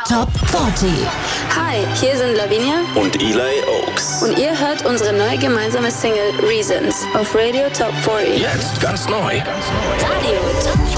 Top 40. Hi, hier sind Lavinia und Eli Oaks. Und ihr hört unsere neue gemeinsame Single Reasons auf Radio Top 40. Jetzt ganz neu. Radio Top 40.